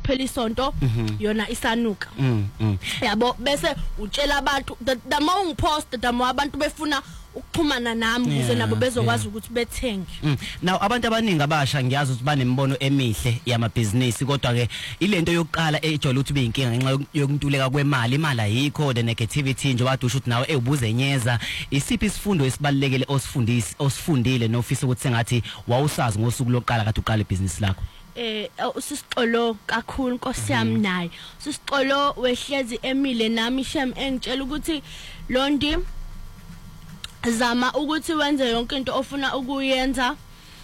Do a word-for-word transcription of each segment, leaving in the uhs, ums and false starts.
kuphela isonto yona isanuka yabo bese utshela abantu the more ungipost the more abantu befuna ukuxhumana nami ukuze nabo bezokwazi ukuthi bethenge. Now abantu abaningi abasha ngiyazi ukuthi banembono emihle yamabhizinisi kodwa ke ilento yokuqala ejwayele ukuthi beyinkinga ngenxa yokuntuleka kwemali imali ayikho the negativity nje wadusha ukuthi nawe ebuze nyeza isiphi isifundo esibalekele osifundisi osifundile nofisa ukuthi sengathi wawusazi ngosuku lokuqala kade uqala ibhizinisi lakho. Eh usisixolo kakhulu Nkosi yami naye usisixolo wehlezi emile nami shem engitshela ukuthi Londi zama ukuthi wenze yonke into ofuna ukuyenza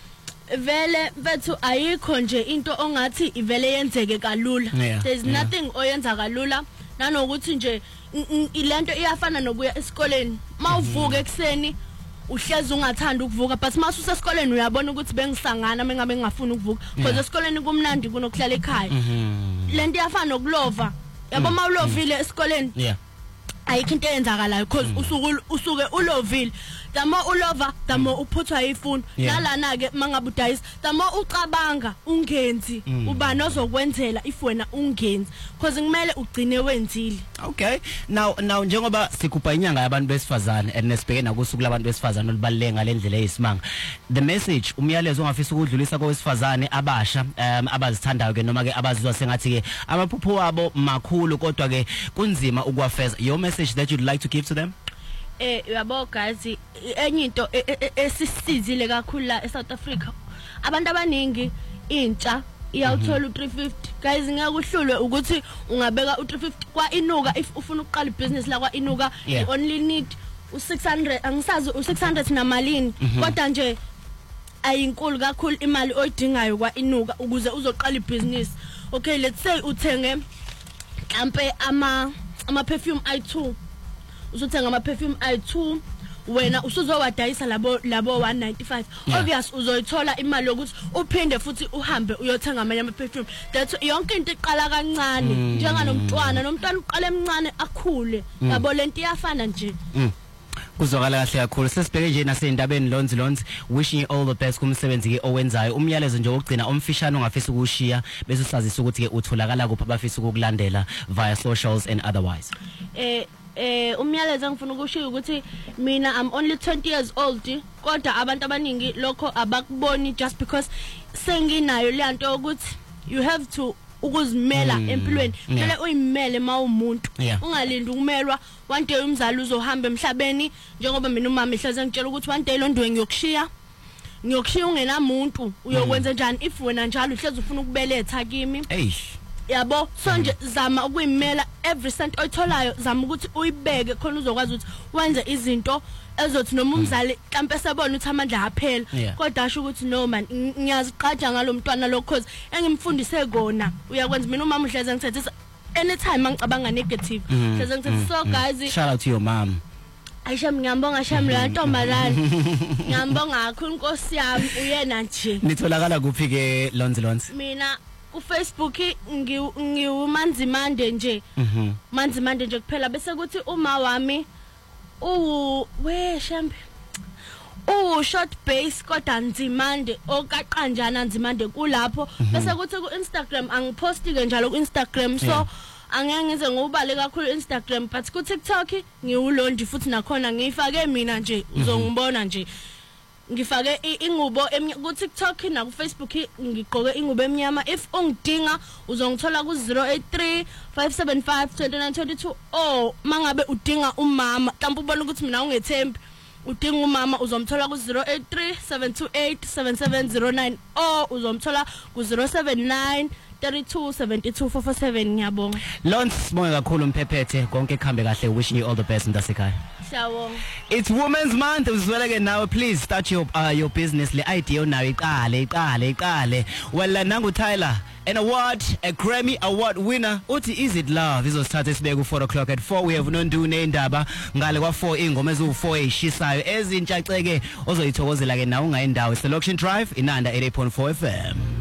vele bethu ayikho nje into ongathi ivele yenzeke kalula. There's nothing oyenza kalula nanokuthi nje ilento iyafana nokuya esikoleni mawuvuka ekseni uhlezi ungathanda ukuvuka but mase usesikoleni uyabona ukuthi bengisangana mengabe ngingafuni ukuvuka because esikoleni kumnandi kunokuhlala ekhaya. Lento iyafana nokulova yabo mawulovile esikoleni ayikho into eyenzakalayo because usuke usuke ulovile damo ulova damo uphuthwa yifuni nalana ke mangabudayisa damo ucabanga ungenzi ubani ozokwenzela if wena ungenzi because kumele ugcine wenzile. Okay, now now njengoba sikupha inyanga yabantu besifazane and nesibheke nakusuku labantu besifazane olubaleka ngalendlela eyisimanga the message umyalezo ongafisa ukudlulisa kowesifazane abasha um abazithandayo ke noma ke abazizwa sengathi ke amaphupho wabo makhulu kodwa ke kunzima ukuwafeza your message that you'd like to give to them? Eh yabo guys enye into esisizile kakhulu la eSouth Africa abantu abaningi intsha iyawuthola u three fifty guys ngiyakuhlulwe ukuthi ungabeka u three fifty kwa Inuka if ufuna ukuqala ibusiness la kwa Inuka you only need u six hundred angisazi u six hundred namalini kodwa nje ayinkulu kakhulu imali oyidingayo kwa Inuka ukuze uzoqala ibusiness. Okay, let's say uthenge mhlambe ama ama perfume I two usuthenga ama perfume I two wena usuzowadayisa labo labo one ninety-five obvious uzoyithola imali yokuthi uphinde futhi uhambe uyothenga amanye ama perfume that yonke into iqala kancane njenganomntwana nomntwana uqala emncane akhule yabo lento iyafana nje. Kuzwakala kahle kakhulu sesibheke nje nasendabeni Lonzi Lonzi wishing you all the best kumsebenzi ke owenzayo umyalezo nje wokugcina omfishane ongafisa ukushiya bese usazisa ukuthi ke utholakala kuphi abafisa ukukulandela via socials and otherwise. Eh eh umyalezo ngifuna ukushiya ukuthi mina I'm only twenty years old kodwa abantu abaningi lokho abakuboni just because senginayo le nto ukuthi you have to ukuzimela empilweni kumele uyimele mawumuntu ungalindi ukumelwa one day umzali uzohamba emhlabeni njengoba mina umama ihlaze ngitshela ukuthi one day londwe ngiyokushiya ngiyokushiya ungenamuntu uyokwenza njani if wena njalo uhlezi ufuna ukubeletha kimi yabo so nje zama ukuyimela every cent oyitholayo zama ukuthi uyibeke khona uzokwazi ukuthi wenze izinto ezothi noma umzali mhlambe sebona ukuthi amandla aphela kodwa asho ukuthi no man ngiyaziqhaja ngalomntwana lo cause engimfundise kona uyakwenza mina umama uhleze ngithethe anytime angicabanga negative hleze ngithethe so guys shout out to your mom. Ayisha ngiyambonga shami la ntombalana ngiyambonga kakhulu Nkosi yami uyena nje. Nitholakala kuphi ke Lonzi Lonzi? Mina ku Facebook ngiumanzimande nje manzimande nje kuphela bese kuthi uma wami u we shambe u short base kodwa nzimande okaqanjana nzimande kulapho bese kuthi ku Instagram angiposti ke njalo ku Instagram so angeke ngize ngubale kakhulu Instagram but ku TikTok ngiulondi futhi nakhona ngifake mina nje uzongibona nje ngifake ingubo ku TikTok na ku Facebook ngigqoke ingubo emnyama if ungidinga uzongithola ku zero eight three five seven five two nine two two oh mangabe udinga umama mhlawumbe ubona ukuthi mina ungethembi udinga umama uzomthola ku zero eight three seven two eight seven seven zero nine oh uzomthola ku zero seven nine thirty-two seventy-two four four seven ngiyabonga. Lonzi sibonge kakhulu mphephethe konke kuhambe kahle wishing you all the best ndasekhaya. Siyabonga. It's Women's Month uzwela ke nawe please start your uh, your business le idea nawe iqale iqale iqale wala nangu Tyler an award a Grammy award winner uthi Is It Love izosithatha sibeke ku four o'clock at four we have nondune indaba ngale kwa four ingoma ezu four eshisayo ezintsha ceke ozoyithokozela ke nawe ungayindawo selection drive inanda eighty-eight point four F M.